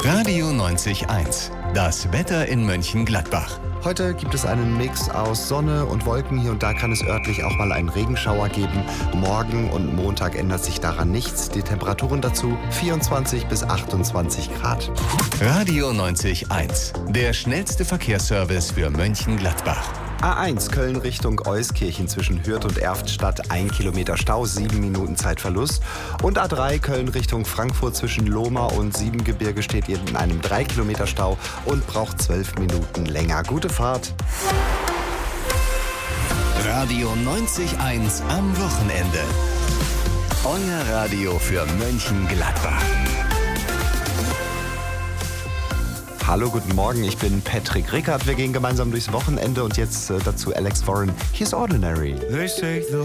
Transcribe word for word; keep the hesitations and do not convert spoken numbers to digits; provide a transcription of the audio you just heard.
Radio neunzig eins. Das Wetter in Mönchengladbach. Heute gibt es einen Mix aus Sonne und Wolken. Hier und da kann es örtlich auch mal einen Regenschauer geben. Morgen und Montag ändert sich daran nichts. Die Temperaturen dazu vierundzwanzig bis achtundzwanzig Grad. Radio neunzig eins. Der schnellste Verkehrsservice für Mönchengladbach. A eins Köln Richtung Euskirchen zwischen Hürth und Erftstadt, ein Kilometer Stau, sieben Minuten Zeitverlust. Und A drei Köln Richtung Frankfurt zwischen Lohmar und Siebengebirge steht ihr in einem drei Kilometer Stau und braucht zwölf Minuten länger. Gute Fahrt. Radio neunzig eins am Wochenende. Euer Radio für Mönchengladbach. Hallo, guten Morgen, ich bin Patrick Rickard. Wir gehen gemeinsam durchs Wochenende und jetzt äh, dazu Alex Warren. Here's Ordinary. They say the